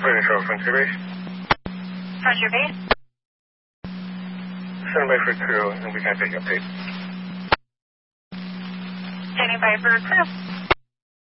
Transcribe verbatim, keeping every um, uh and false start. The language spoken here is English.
Frontier Show, Frontier Base. Frontier Base. Stand by for crew, and we can take update. Standing by for crew.